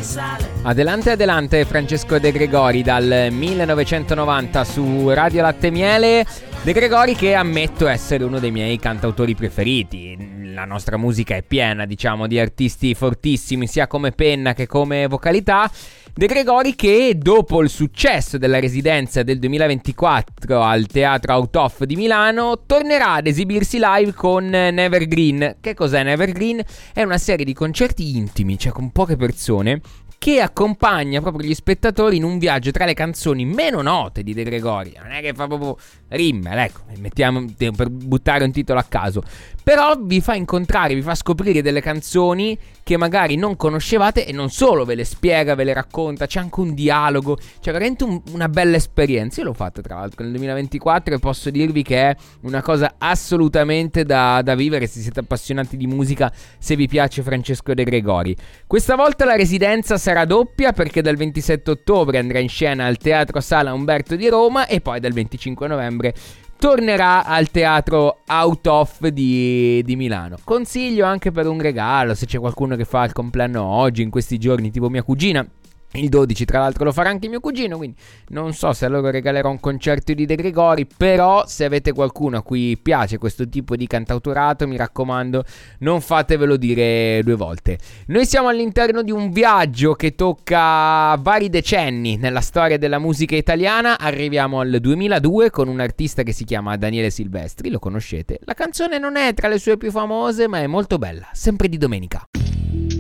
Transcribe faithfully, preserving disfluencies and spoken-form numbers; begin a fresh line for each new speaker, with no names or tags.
Adelante, adelante, Francesco De Gregori dal millenovecentonovanta su Radio Latte e Miele. De Gregori, che ammetto essere uno dei miei cantautori preferiti. La nostra musica è piena, diciamo, di artisti fortissimi, sia come penna che come vocalità. De Gregori, che dopo il successo della residenza del duemilaventiquattro al Teatro Out of di Milano tornerà ad esibirsi live con Nevergreen. Che cos'è Nevergreen? È una serie di concerti intimi, cioè con poche persone, che accompagna proprio gli spettatori in un viaggio tra le canzoni meno note di De Gregori. Non è che fa proprio rimmel, ecco, mettiamo per buttare un titolo a caso, però vi fa incontrare, vi fa scoprire delle canzoni che magari non conoscevate, e non solo ve le spiega, ve le racconta, c'è anche un dialogo, c'è veramente un, una bella esperienza. Io l'ho fatta tra l'altro nel duemilaventiquattro e posso dirvi che è una cosa assolutamente da, da vivere se siete appassionati di musica, se vi piace Francesco De Gregori. Questa volta la residenza sarà doppia, perché dal ventisette ottobre andrà in scena al Teatro Sala Umberto di Roma e poi dal venticinque novembre tornerà al Teatro Out of di, di Milano. Consiglio anche per un regalo, se c'è qualcuno che fa il compleanno oggi, in questi giorni, tipo mia cugina. Il dodici tra l'altro lo farà anche mio cugino, quindi non so se a loro regalerò un concerto di De Gregori, però se avete qualcuno a cui piace questo tipo di cantautorato, mi raccomando, non fatevelo dire due volte. Noi siamo all'interno di un viaggio che tocca vari decenni nella storia della musica italiana. Arriviamo al duemiladue con un artista che si chiama Daniele Silvestri, lo conoscete? La canzone non è tra le sue più famose, ma è molto bella, sempre di domenica.